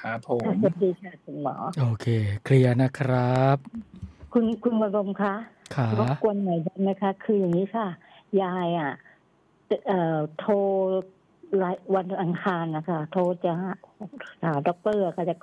ครับผค่ะมสวัสดีค่ะคุณหมอโอเคเคลียร์นะครับคุณวรมคะขารบกวนหน่อยได้ไหมคะคืออย่างนี้ค่ะยายโทรวันอังคารนะคะโทรจะหาด็อกเตอร์ค่ะจะ